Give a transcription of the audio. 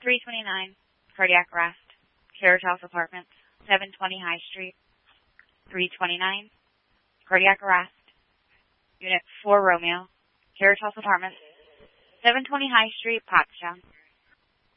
329, cardiac arrest. Caritas Apartments, 720 High Street. 329, cardiac arrest. Unit 4 Romeo, Caritas Apartments, 720 High Street, Pottstown.